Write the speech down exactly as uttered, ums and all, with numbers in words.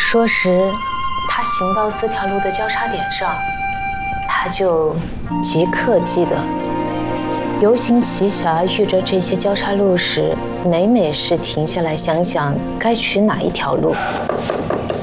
说时，他行到四条路的交叉点上，他就即刻记得，游行奇侠遇着这些交叉路时，每每是停下来想想该取哪一条路。